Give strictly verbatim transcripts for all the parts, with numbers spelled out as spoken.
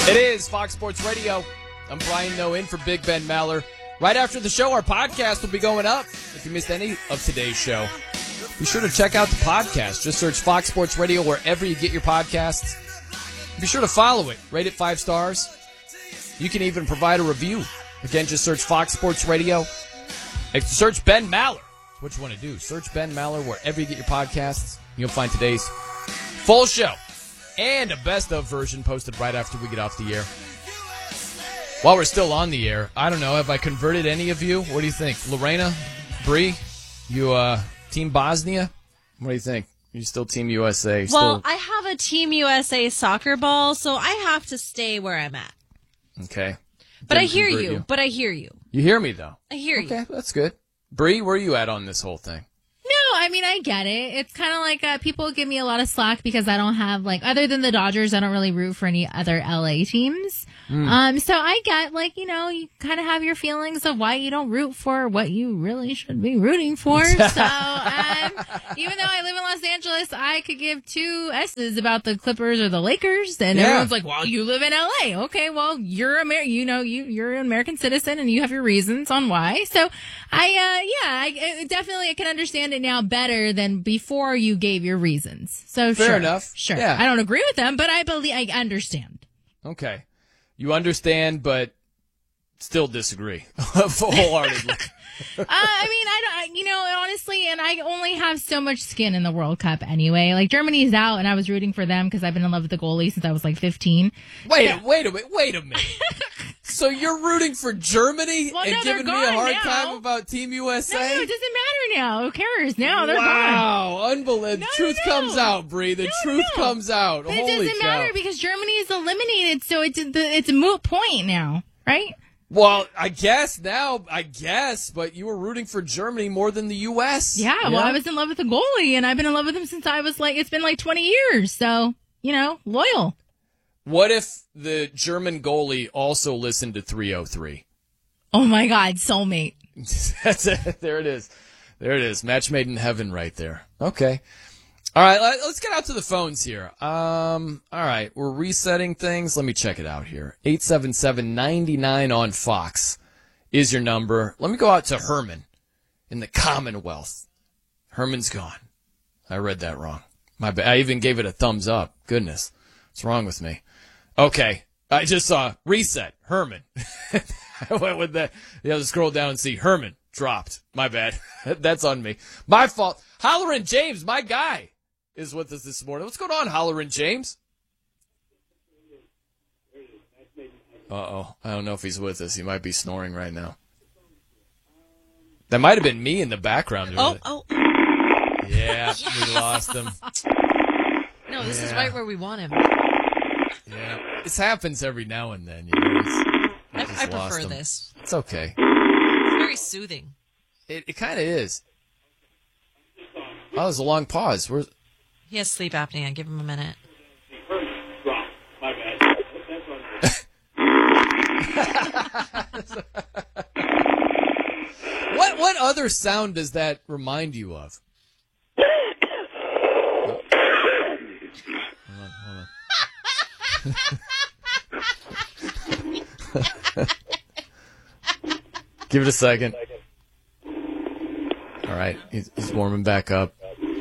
It is Fox Sports Radio. I'm Brian Noe in for Big Ben Maller. Right after the show, our podcast will be going up. If you missed any of today's show, be sure to check out the podcast. Just search Fox Sports Radio wherever you get your podcasts. Be sure to follow it. Rate it five stars. You can even provide a review. Again, just search Fox Sports Radio. Search Ben Maller. That's what you want to do. Search Ben Maller wherever you get your podcasts. You'll find today's full show and a best-of version posted right after we get off the air. While we're still on the air, I don't know, have I converted any of you? What do you think? Lorena, Bree, you uh, Team Bosnia? What do you think? You still Team U S A? Well, still... I have a Team U S A soccer ball, so I have to stay where I'm at. Okay. But Didn't I hear you, you. But I hear you. You hear me, though? I hear okay, you. Okay, that's good. Bree, where are you at on this whole thing? No, I mean, I get it. It's kind of like uh, people give me a lot of slack because I don't have, like, other than the Dodgers, I don't really root for any other L A teams. Mm. Um, so I get, like, you know, you kind of have your feelings of why you don't root for what you really should be rooting for. So um, even though I live in Los Angeles, I could give two S's about the Clippers or the Lakers. And yeah. Everyone's like, well, you live in L A. Okay, well, you're Amer- you know, you, you're an American citizen and you have your reasons on why. So I, uh, yeah, I, I definitely I can understand it now better than before you gave your reasons. So Fair sure, enough. Sure. Yeah. I don't agree with them, but I believe I understand. Okay. You understand, but still disagree wholeheartedly. uh, I mean, I don't, you know, honestly, and I only have so much skin in the World Cup anyway. Like, Germany's out, and I was rooting for them because I've been in love with the goalie since I was like fifteen. Wait, so, a, wait a minute, wait a minute. So you're rooting for Germany well, and no, giving me a hard now. time about Team U S A? No, no, it doesn't matter now. Who cares? Now they're wow, gone. Wow, unbelievable. No, truth no, no. comes out, Bree. The no, truth no. comes out. But Holy it doesn't cow. matter because Germany is eliminated, so it's it's a moot point now, right? Well, I guess now, I guess, but you were rooting for Germany more than the U S. Yeah, yeah, well, I was in love with the goalie, and I've been in love with him since I was like, it's been like twenty years, so, you know, loyal. What if the German goalie also listened to three oh three? Oh, my God, soulmate. That's it. There it is. There it is. Match made in heaven right there. Okay. All right, let's get out to the phones here. Um, all right, we're resetting things. Let me check it out here. eight seven seven, nine nine on Fox is your number. Let me go out to Herman in the Commonwealth. Herman's gone. I read that wrong. My bad. I even gave it a thumbs up. Goodness. What's wrong with me? Okay. I just saw reset. Herman. I went with that. You have to scroll down and see Herman dropped. My bad. That's on me. My fault. Hollerin' James, my guy, is with us this morning. What's going on, Hollerin' James? Uh-oh. I don't know if he's with us. He might be snoring right now. That might have been me in the background. Oh, oh. Yeah, yes. We lost him. No, this yeah. is right where we want him. Yeah. This happens every now and then. You know, it's, I, I prefer him. this. It's okay. It's very soothing. It, it kind of is. Oh, there's a long pause. Where's... He has sleep apnea. Give him a minute. what what other sound does that remind you of? Oh. Hold on, hold on. Give it a second. All right, he's, he's warming back up.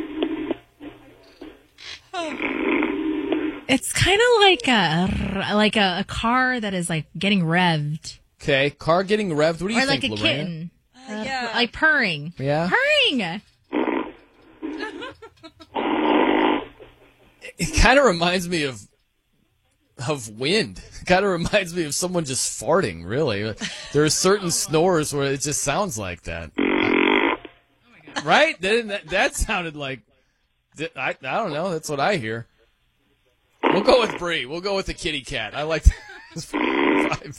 It's kind of like a like a, a car that is like getting revved. Okay, car getting revved. What do you or think, like a Lorena? kitten, Uh, uh, yeah. like purring. Yeah, purring. It kind of reminds me of of wind. It kind of reminds me of someone just farting. Really, there are certain snores where it just sounds like that. Right? That, that sounded like I I don't know. That's what I hear. We'll go with Bree. We'll go with the kitty cat. I like this vibe.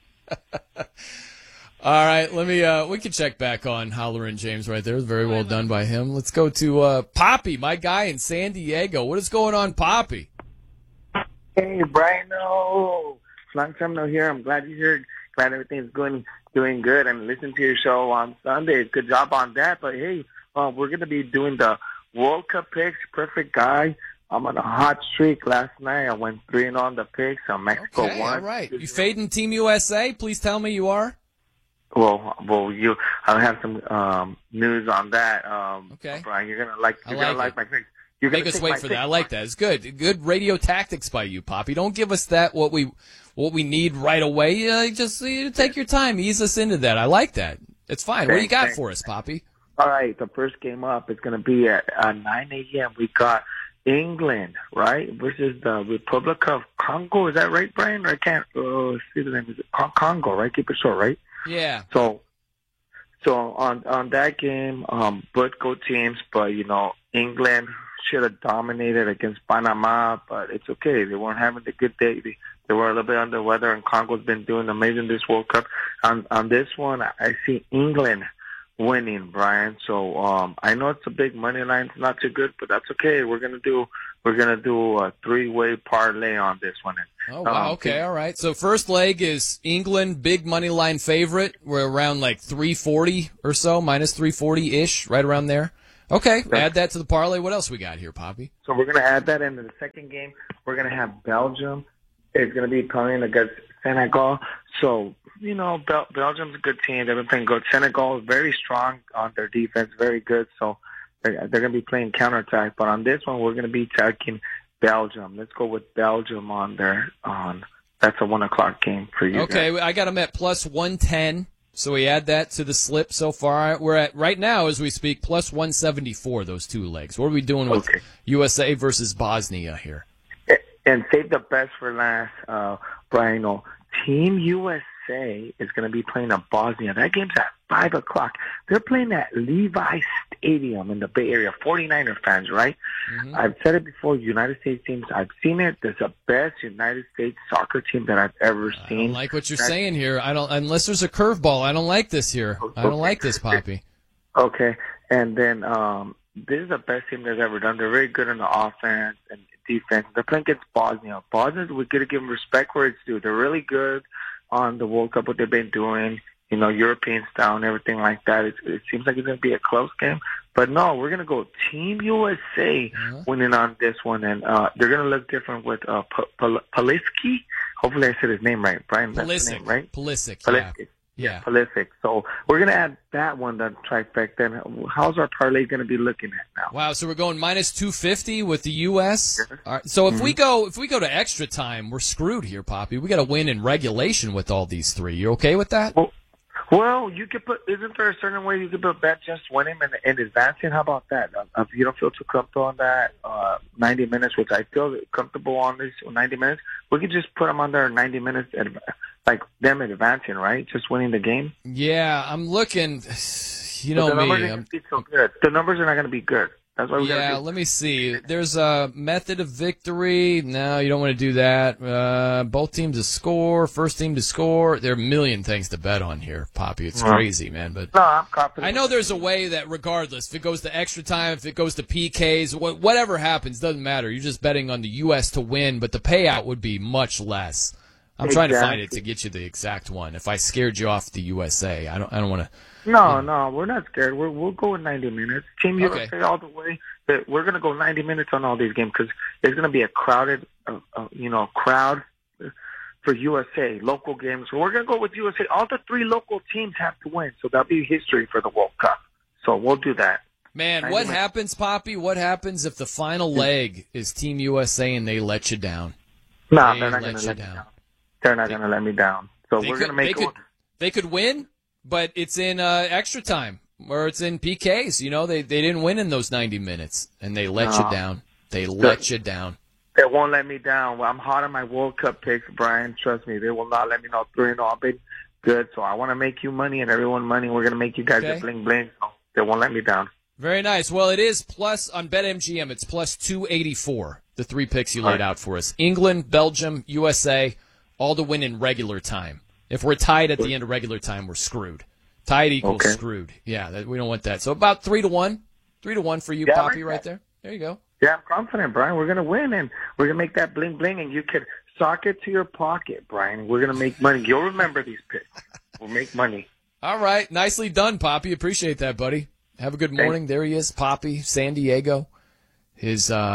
All right, let me. Uh, we can check back on Hollerin' James right there. It was very well done by him. Let's go to uh, Poppy, my guy in San Diego. What is going on, Poppy? Hey, Brian. No, long time no here. I'm glad you're here. Glad everything's going doing good. And listen to your show on Sunday. Good job on that. But hey, uh, we're gonna be doing the World Cup picks. Perfect guy. I'm on a hot streak. Last night I went three and on the picks. So Mexico Okay, won. all right. You fading Team U S A? Please tell me you are. Well, well, you. I have some um, news on that. Um, Okay. Brian, you're gonna like. You're I gonna like like my picks. You're gonna Make us take wait my for picks, that. I like that. It's good. Good radio tactics by you, Poppy. Don't give us that what we what we need right away. Uh, just uh, take your time. Ease us into that. I like that. It's fine. What do you got Thanks. for us, Poppy? All right, the first game up is going to be at uh, nine a.m. We got England, right, versus the Republic of Congo. Is that right, Brian? I can't uh, see the name. Is it Con- Congo, right? Keep it short, right? Yeah. So, so on on that game, um, both good teams, but you know, England should have dominated against Panama, but it's okay. They weren't having a good day. They, they were a little bit under the weather, and Congo's been doing amazing this World Cup. On on this one, I see England winning, Brian. So um, I know it's a big money line. It's not too good, but that's okay. We're gonna do we're gonna do a three way parlay on this one. Oh wow. Um, Okay. All right. So first leg is England, big money line favorite. We're around like three forty or so, minus three forty ish, right around there. Okay. Add that to the parlay. What else we got here, Poppy? So we're gonna add that into the second game. We're gonna have Belgium. It's gonna be playing against Senegal. So you know, Bel- Belgium's a good team. They've been playing good. Senegal is very strong on their defense, very good. So they're, they're going to be playing counterattack. But on this one, we're going to be attacking Belgium. Let's go with Belgium on there. On that's a one o'clock game for you. Okay, guys. I got them at plus one ten. So we add that to the slip so far. We're at right now as we speak plus one seventy-four. Those two legs. What are we doing with Okay. U S A versus Bosnia here? And save the best for last, uh, Brian. No, Team U S A is going to be playing at Bosnia. That game's at five o'clock. They're playing at Levi Stadium in the Bay Area. forty-niner fans, right? Mm-hmm. I've said it before, United States teams, I've seen it. There's the best United States soccer team that I've ever I seen. don't like what you're That's- saying here. I don't unless there's a curveball. I don't like this here. I don't like this, Poppy. Okay. And then um, this is the best team they've ever done. They're very good in the offense and defense. They're playing against Bosnia. Bosnia, we got to give them respect where it's due. They're really good on the World Cup, what they've been doing, you know, European style and everything like that. It, it seems like it's going to be a close game. But no, we're going to go Team U S A Uh-huh. winning on this one. And uh, they're going to look different with uh, P- P- Pulisic. Hopefully I said his name right. Brian, that's his Pulisic, name, right? Pulisic, yeah. Pulisic. Yeah. Pulisic. So we're going to add that one, the trifecta. And how's our parlay going to be looking at now? Wow, so we're going minus two fifty with the U S. All right, so if we go if we go to extra time, we're screwed here, Poppy. We got to win in regulation with all these three. You okay with that? Well, well, you could put. Isn't there a certain way you could put bet just winning and, and advancing? How about that? Uh, if you don't feel too comfortable on that, uh, ninety minutes, which I feel comfortable on this ninety minutes, we could just put them under ninety minutes, and like them advancing, right? Just winning the game. Yeah, I'm looking. You know But the numbers me. ain't I'm, gonna be so good. The numbers are not going to be good. That's why we yeah, got to. let me see. There's a method of victory. No, you don't want to do that. Uh, both teams to score, first team to score. There are a million things to bet on here, Poppy. It's Well, crazy, man. But No, I'm confident. I know there's a way that regardless, if it goes to extra time, if it goes to P Ks, wh- whatever happens, doesn't matter. You're just betting on the U S to win, but the payout would be much less. I'm trying to find it Exactly. to get you the exact one. If I scared you off the U S A, I don't. I don't want to. No, no, we're not scared. We're, we'll go with ninety minutes. Team U S A Okay. all the way. But we're going to go ninety minutes on all these games because there's going to be a crowded, uh, uh, you know, crowd for U S A, local games. So we're going to go with U S A. All the three local teams have to win, so that'll be history for the World Cup. So we'll do that. Man, ninety what minutes. happens, Poppy? What happens if the final leg is Team U S A and they let you down? No, They they're not let going to you let me down. down. They're not going to let me down. So They we're could, going to make they it. could, they could win, but it's in uh, extra time or it's in P Ks. You know, they they didn't win in those ninety minutes, and they let you No. down. They let you down. They won't let me down. Well, I'm hot on my World Cup picks, Brian. Trust me, they will not let me know three and all big good. So I want to make you money and everyone money. We're going to make you guys Okay. a bling bling. So they won't let me down. Very nice. Well, it is plus on BetMGM. It's plus two eighty-four. The three picks you laid Right. out for us: England, Belgium, U S A, all to win in regular time. If we're tied at the end of regular time, we're screwed. Tied equals Okay. screwed. Yeah, that, we don't want that. So about three to one, three to one for you, Yeah, I Poppy, like right that. there. There you go. Yeah, I'm confident, Brian. We're going to win, and we're going to make that bling bling, and you can sock it to your pocket, Brian. We're going to make money. You'll remember these picks. We'll make money. All right, nicely done, Poppy. Appreciate that, buddy. Have a good morning. There he is, Poppy, San Diego. His uh,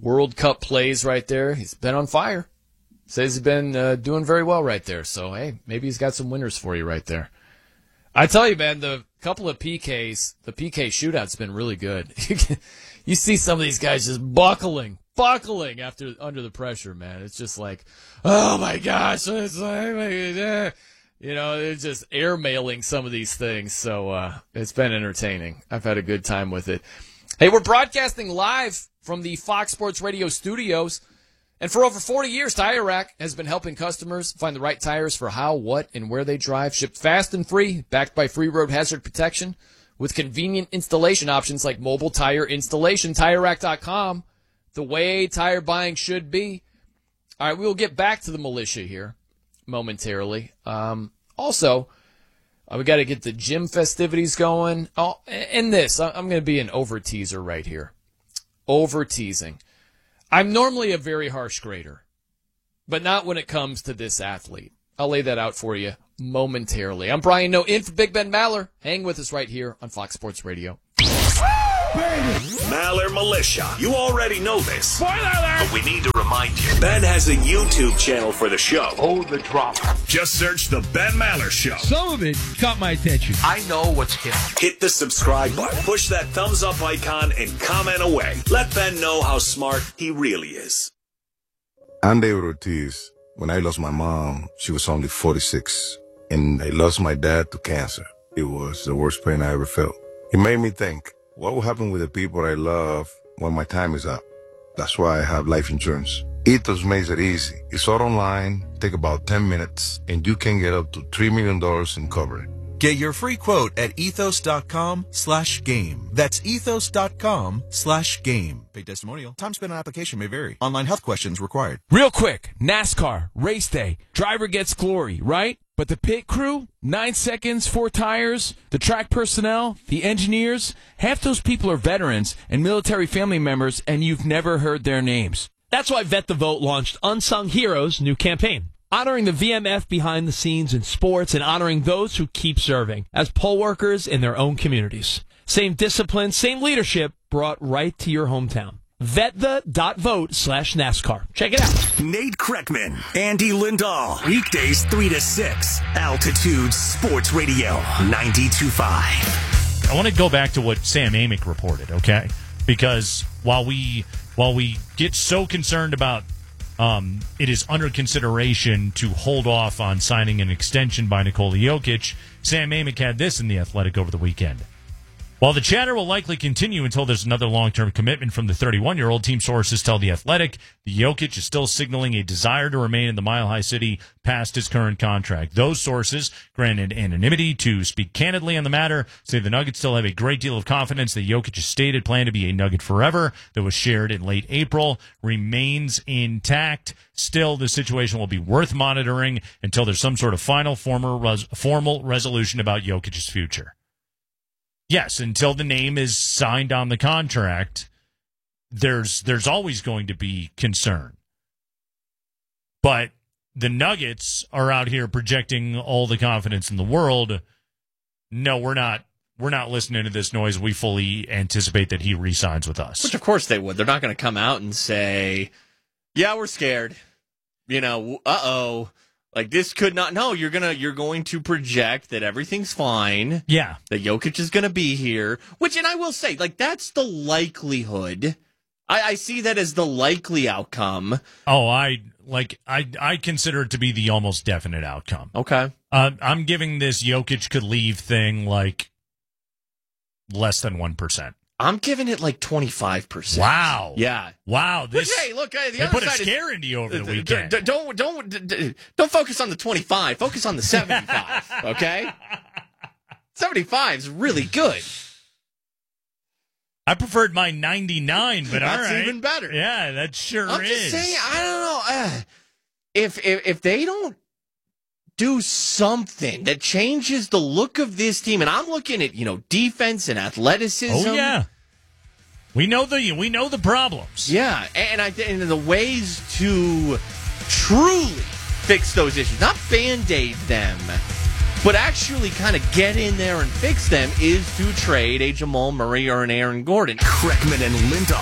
World Cup plays right there. He's been on fire. Says he's been uh, doing very well right there. So, hey, maybe he's got some winners for you right there. I tell you, man, the couple of P Ks, the P K shootout's been really good. You see some of these guys just buckling, buckling after under the pressure, man. It's just like, oh, my gosh. It's like, you know, they're just airmailing some of these things. So uh, it's been entertaining. I've had a good time with it. Hey, we're broadcasting live from the Fox Sports Radio studios. And for over forty years, Tire Rack has been helping customers find the right tires for how, what, and where they drive. Shipped fast and free, backed by free road hazard protection, with convenient installation options like mobile tire installation. Tire Rack dot com, the way tire buying should be. All right, we will get back to the militia here momentarily. Um, also, uh, we got to get the gym festivities going. Oh, and this, I'm going to be an over teaser right here. Over teasing. I'm normally a very harsh grader, but not when it comes to this athlete. I'll lay that out for you momentarily. I'm Brian Noe, in for Big Ben Maller. Hang with us right here on Fox Sports Radio. Maller Militia. You already know this. Spoiler alert! But we need to remind you. Ben has a YouTube channel for the show. Oh, the drama. Just search The Ben Maller Show. Some of it caught my attention. I know what's hit. Hit the subscribe button. Push that thumbs up icon and comment away. Let Ben know how smart he really is. I'm David Ortiz. When I lost my mom, she was only forty-six. And I lost my dad to cancer. It was the worst pain I ever felt. It made me think, what will happen with the people I love when my time is up? That's why I have life insurance. Ethos makes it easy. It's all online, take about ten minutes, and you can get up to three million dollars in coverage. Get your free quote at ethos.com slash game. That's ethos.com slash game. Paid testimonial. Time spent on application may vary. Online health questions required. Real quick, NASCAR, race day. Driver gets glory, right? But the pit crew, nine seconds, four tires, the track personnel, the engineers, half those people are veterans and military family members, and you've never heard their names. That's why Vet the Vote launched Unsung Heroes' new campaign, honoring the V M F behind the scenes in sports and honoring those who keep serving as poll workers in their own communities. Same discipline, same leadership brought right to your hometown. Vetthe.vote slash NASCAR. Check it out. Nate Kreckman, Andy Lindahl. Weekdays three to six. Altitude Sports Radio ninety-two point five. I want to go back to what Sam Amick reported, okay? Because while we while we get so concerned about um, it is under consideration to hold off on signing an extension by Nikola Jokic, Sam Amick had this in The Athletic over the weekend. While the chatter will likely continue until there's another long-term commitment from the thirty-one-year-old, team sources tell The Athletic the Jokic is still signaling a desire to remain in the Mile High City past his current contract. Those sources, granted anonymity to speak candidly on the matter, say the Nuggets still have a great deal of confidence that Jokic's stated plan to be a Nugget forever that was shared in late April remains intact. Still, the situation will be worth monitoring until there's some sort of final formal, res- formal resolution about Jokic's future. Yes, until the name is signed on the contract, there's there's always going to be concern. But the Nuggets are out here projecting all the confidence in the world. No, we're not. We're not listening to this noise. We fully anticipate that he re-signs with us. Which, of course, they would. They're not going to come out and say, "Yeah, we're scared." You know, uh oh. Like, this could not, no, you're gonna, you're going to project that everything's fine. Yeah. That Jokic is gonna be here. Which, and I will say, like, that's the likelihood. I, I see that as the likely outcome. Oh, I, like, I, I consider it to be the almost definite outcome. Okay. Uh, I'm giving this Jokic could leave thing, like, less than one percent. I'm giving it like twenty-five percent. Wow. Yeah. Wow. This, Which, hey, look, uh, the they other put side a scare is, into you over the d- weekend. D- don't, don't, d- don't focus on the twenty-five. Focus on the seventy-five, okay? seventy-five is really good. I preferred my ninety-nine, but That's all right. even better. Yeah, that sure I'm is. just saying, I don't know. Uh, if, if if they don't do something that changes the look of this team, and I'm looking at, you know, defense and athleticism. Oh, yeah. We know the we know the problems. Yeah, and I and the ways to truly fix those issues, not Band-Aid them, but actually kind of get in there and fix them, is to trade a Jamal Murray or an Aaron Gordon. Kreckman and Lindahl,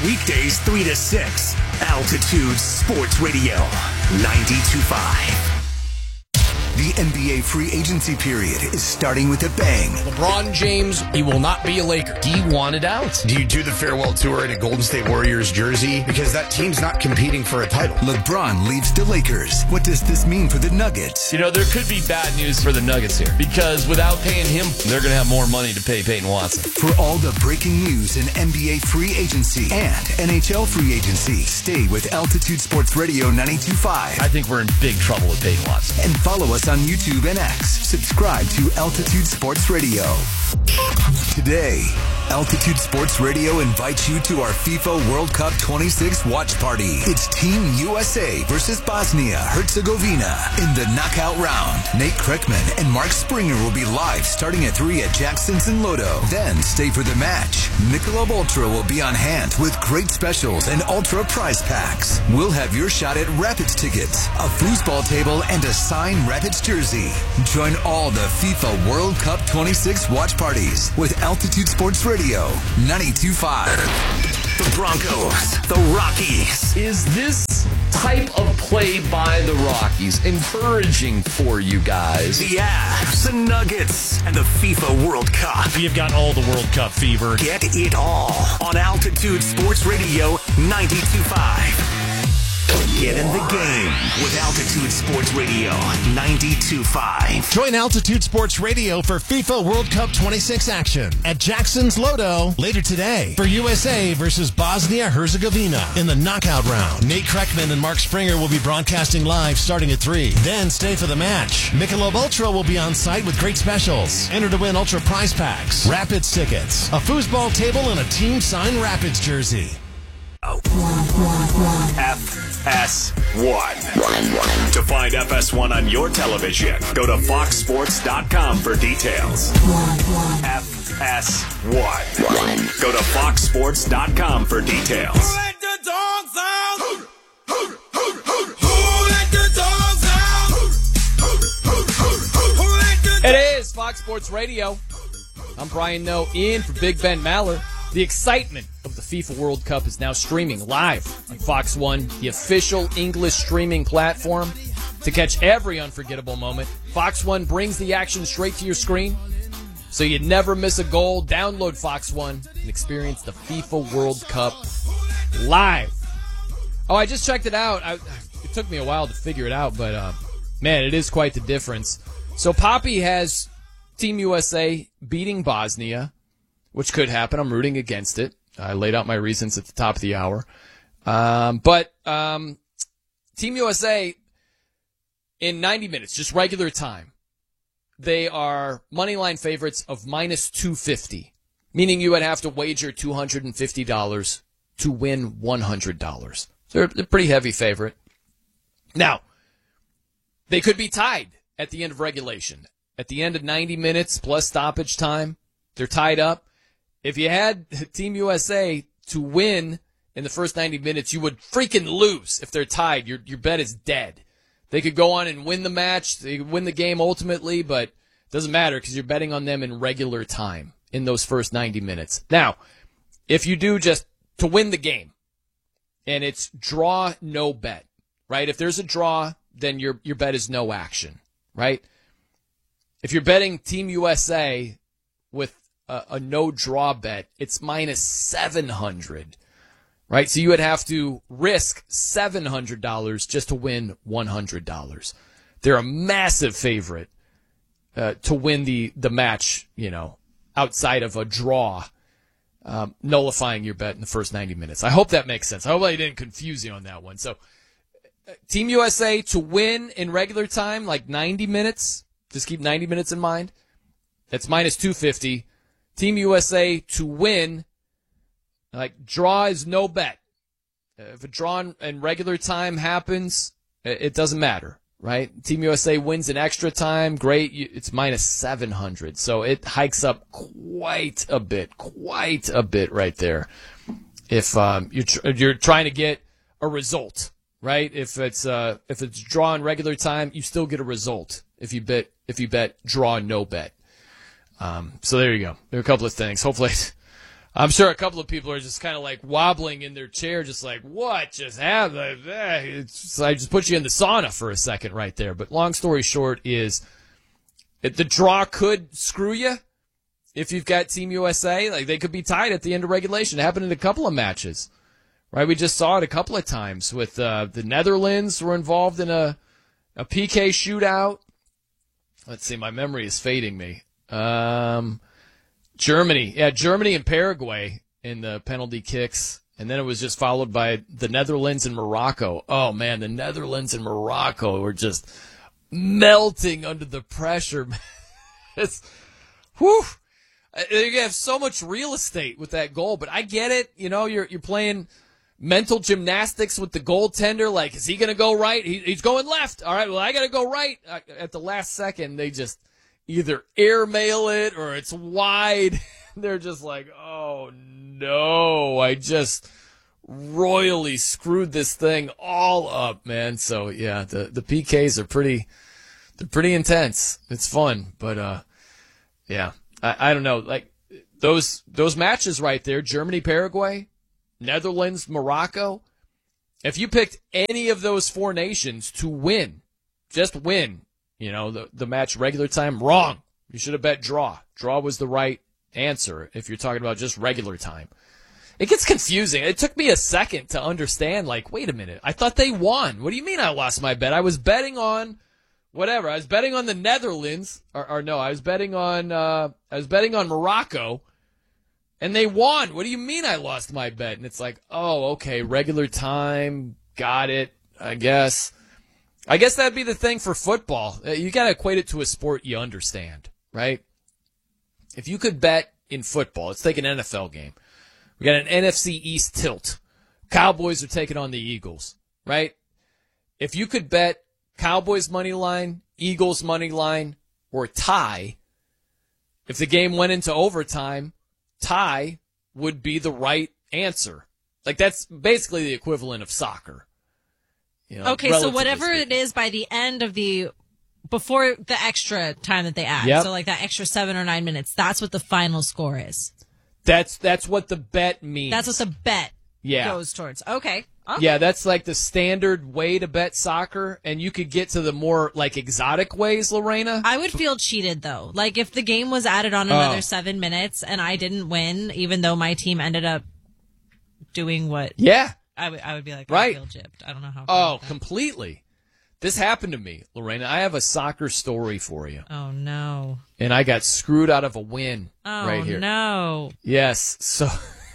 Weekdays three to six. Altitude Sports Radio ninety-two point five. The N B A free agency period is starting with a bang. LeBron James, he will not be a Laker. He wanted out. Do you do the farewell tour in a Golden State Warriors jersey? Because that team's not competing for a title. LeBron leaves the Lakers. What does this mean for the Nuggets? You know, there could be bad news for the Nuggets here. Because without paying him, they're going to have more money to pay Peyton Watson. For all the breaking news in N B A free agency and N H L free agency, stay with Altitude Sports Radio ninety-two point five. I think we're in big trouble with Peyton Watson. And follow us on YouTube and X. Subscribe to Altitude Sports Radio. Today, Altitude Sports Radio invites you to our FIFA World Cup twenty-six watch party. It's Team U S A versus Bosnia-Herzegovina in the knockout round. Nate Kreckman and Mark Springer will be live starting at three at Jackson's in Lodo. Then stay for the match. Michelob Ultra will be on hand with great specials and Ultra prize packs. We'll have your shot at Rapids tickets, a foosball table, and a signed Rapids jersey. Join all the FIFA World Cup twenty-six watch parties with Altitude Sports Radio ninety-two point five. The Broncos, the Rockies. Is this type of play by the Rockies encouraging for you guys? The Avs, the Nuggets, and the FIFA World Cup. You've got all the World Cup fever. Get it all on Altitude Sports Radio ninety-two point five. Get in the game with Altitude Sports Radio ninety-two point five. Join Altitude Sports Radio for FIFA World Cup twenty-six action at Jackson's Lodo later today for U S A versus Bosnia-Herzegovina in the knockout round. Nate Kreckman and Mark Springer will be broadcasting live starting at three. Then stay for the match. Michelob Ultra will be on site with great specials. Enter to win Ultra prize packs, Rapids tickets, a foosball table, and a team-signed Rapids jersey. F S one. To find F S one on your television, go to fox sports dot com for details. F S one. Go to fox sports dot com for details. Who let the dogs out? Who, who, who, who, who let the dogs out? Who, who, who, who, who let the It is Fox Sports Radio. I'm Brian Noe in for Big Ben Maller. The excitement of the FIFA World Cup is now streaming live on Fox One, the official English streaming platform. To catch every unforgettable moment, Fox One brings the action straight to your screen, so you never miss a goal. Download Fox One and experience the FIFA World Cup live. Oh, I just checked it out. I, it took me a while to figure it out, but uh, man, it is quite the difference. So Poppy has Team U S A beating Bosnia, which could happen. I'm rooting against it. I laid out my reasons at the top of the hour. Um, but um, Team U S A, in ninety minutes, just regular time, they are moneyline favorites of minus two fifty, meaning you would have to wager two hundred fifty dollars to win one hundred dollars. So they're, they're a pretty heavy favorite. Now, they could be tied at the end of regulation. At the end of ninety minutes plus stoppage time, they're tied up. If you had Team U S A to win in the first ninety minutes, you would freaking lose. If they're tied, your your bet is dead. They could go on and win the match, they could win the game ultimately, but it doesn't matter because you're betting on them in regular time in those first ninety minutes. Now, if you do just to win the game, and it's draw, no bet, right? If there's a draw, then your your bet is no action, right? If you're betting Team U S A with a, a no draw bet, it's minus seven hundred, right? So you would have to risk seven hundred dollars just to win one hundred dollars. They're a massive favorite uh, to win the, the match, you know, outside of a draw, um, nullifying your bet in the first ninety minutes. I hope that makes sense. I hope I didn't confuse you on that one. So uh, Team U S A to win in regular time, like ninety minutes, just keep ninety minutes in mind. That's minus two fifty. Team U S A to win, like draw is no bet. If a draw in regular time happens, it doesn't matter, right? Team U S A wins in extra time, great. It's minus seven hundred. So it hikes up quite a bit, quite a bit right there. If um, you're tr- you're trying to get a result, right? If it's uh, if it's draw in regular time, you still get a result if you bet if you bet draw no bet. Um, so there you go. There are a couple of things. Hopefully I'm sure a couple of people are just kind of like wobbling in their chair, just like, what just happened? It's just, I just put you in the sauna for a second right there. But long story short is the draw could screw you if you've got Team U S A. Like, they could be tied at the end of regulation. It happened in a couple of matches, right? We just saw it a couple of times with uh, the Netherlands were involved in a, a P K shootout. Let's see, my memory is fading me. Um... Germany, yeah, Germany and Paraguay in the penalty kicks, and then it was just followed by the Netherlands and Morocco. Oh, man, the Netherlands and Morocco were just melting under the pressure. It's, whew, you have so much real estate with that goal, but I get it. You know, you're you're playing mental gymnastics with the goaltender. Like, is he going to go right? He, he's going left. All right, well, I got to go right. At the last second, they just either airmail it or it's wide. They're just like, oh, no, I just royally screwed this thing all up, man. So, yeah, the, the P Ks are pretty they're pretty intense. It's fun, but, uh, yeah, I, I don't know. Like, those those matches right there, Germany, Paraguay, Netherlands, Morocco, if you picked any of those four nations to win, just win, you know, the, the match regular time, wrong. You should have bet draw. Draw was the right answer if you're talking about just regular time. It gets confusing. It took me a second to understand, like, wait a minute. I thought they won. What do you mean I lost my bet? I was betting on whatever. I was betting on the Netherlands. Or, or no, I was betting on uh, I was betting on Morocco. And they won. What do you mean I lost my bet? And it's like, oh, okay, regular time. Got it, I guess. I guess that'd be the thing for football. You got to equate it to a sport you understand, right? If you could bet in football, let's take an N F L game. We got an N F C East tilt. Cowboys are taking on the Eagles, right? If you could bet Cowboys money line, Eagles money line, or tie, if the game went into overtime, tie would be the right answer. Like, that's basically the equivalent of soccer. You know, okay, so whatever speaking. It is by the end of the, before the extra time that they add, yep. So like that extra seven or nine minutes, that's what the final score is. That's that's what the bet means. That's what the bet yeah. goes towards. Okay. okay. Yeah, that's like the standard way to bet soccer, and you could get to the more like exotic ways, Lorena. I would feel cheated though. Like if the game was added on another oh. seven minutes and I didn't win, even though my team ended up doing what? Yeah. I would, I would be like, right. I feel gypped. I don't know how. Oh, completely. This happened to me, Lorena. I have a soccer story for you. Oh, no. And I got screwed out of a win oh, right here. no. Yes. So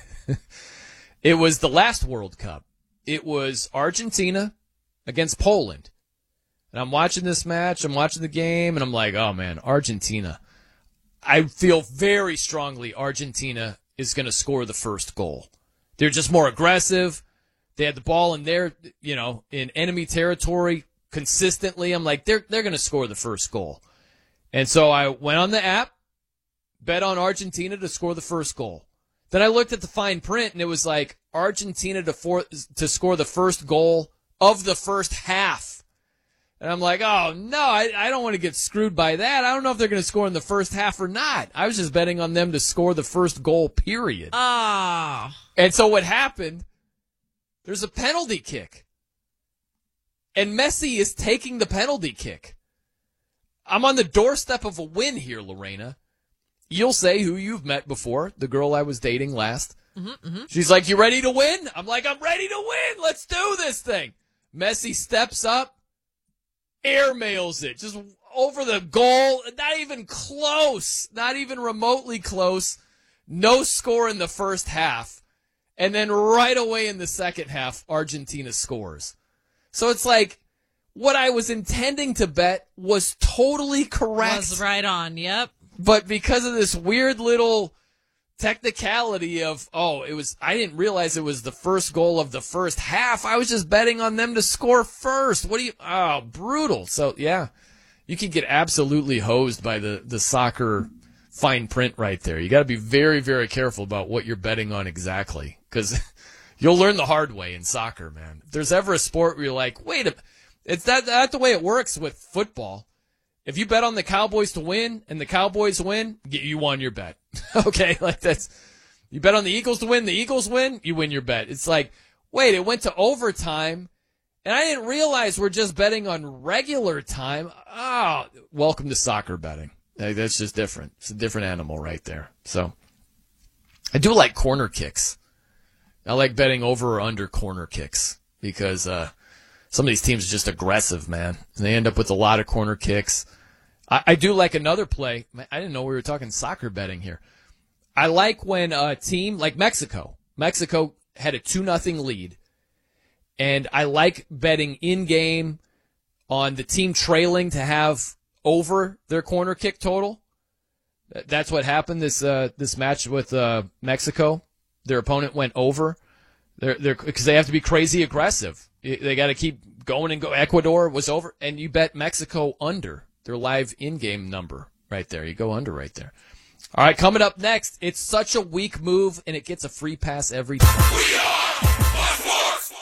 it was the last World Cup. It was Argentina against Poland. And I'm watching this match. I'm watching the game, and I'm like, oh, man, Argentina. I feel very strongly Argentina is going to score the first goal. They're just more aggressive. They had the ball in their, you know, in enemy territory consistently. I'm like, they're they're going to score the first goal. And so I went on the app, bet on Argentina to score the first goal. Then I looked at the fine print, and it was like Argentina to for, to score the first goal of the first half. And I'm like, oh, no, I, I don't want to get screwed by that. I don't know if they're going to score in the first half or not. I was just betting on them to score the first goal, period. Ah. Oh. And so what happened, there's a penalty kick. And Messi is taking the penalty kick. I'm on the doorstep of a win here, Lorena. You'll say who you've met before, the girl I was dating last. Mm-hmm, mm-hmm. She's like, you ready to win? I'm like, I'm ready to win. Let's do this thing. Messi steps up, airmails it, just over the goal. Not even close. Not even remotely close. No score in the first half. And then right away in the second half, Argentina scores. So it's like, what I was intending to bet was totally correct. Was right on, yep. But because of this weird little technicality of, oh, it was, I didn't realize it was the first goal of the first half. I was just betting on them to score first. What do you, oh, brutal. So, yeah, you can get absolutely hosed by the, the soccer fine print right there. You got to be very, very careful about what you're betting on exactly, because you'll learn the hard way in soccer, man. If there's ever a sport where you're like, wait a, it's that, that's the way it works with football. If you bet on the Cowboys to win and the Cowboys win, you won your bet. Okay, like that's You bet on the Eagles to win, the Eagles win, you win your bet. It's like, wait, it went to overtime, and I didn't realize we're just betting on regular time. Oh, welcome to soccer betting. Like, that's just different. It's a different animal right there. So I do like corner kicks. I like betting over or under corner kicks because uh, some of these teams are just aggressive, man. And they end up with a lot of corner kicks. I, I do like another play. I didn't know we were talking soccer betting here. I like when a team like Mexico, Mexico had a two nothing lead. And I like betting in-game on the team trailing to have over their corner kick total. That's what happened this uh, this match with uh, Mexico. Their opponent went over. They're they're because they have to be crazy aggressive. They got to keep going and go. Ecuador was over, and you bet Mexico under their live in-game number right there. You go under right there. All right, coming up next, it's such a weak move, and it gets a free pass every time. We are Fox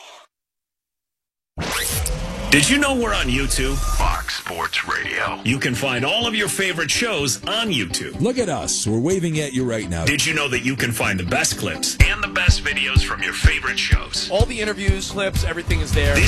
Did you know we're on YouTube? Fox Sports Radio. You can find all of your favorite shows on YouTube. Look at us. We're waving at you right now. Did you know that you can find the best clips and the best videos from your favorite shows? All the interviews, clips, everything is there.